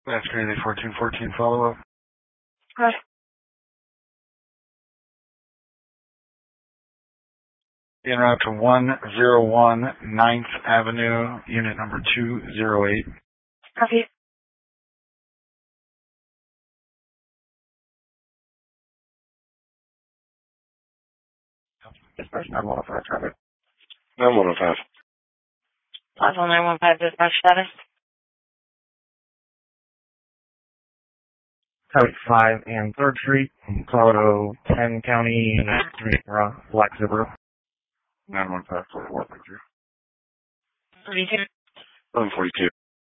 That's crazy. 1414 follow up. Okay. En route to 101 9th Avenue, unit number 208. Copy. Dispatch 9105 traffic. 9105. Plaza 915 dispatch status. Code 5 and 3rd Street, Colorado, 10 County, Black Subaru. 915 44, thank you. 32. 142.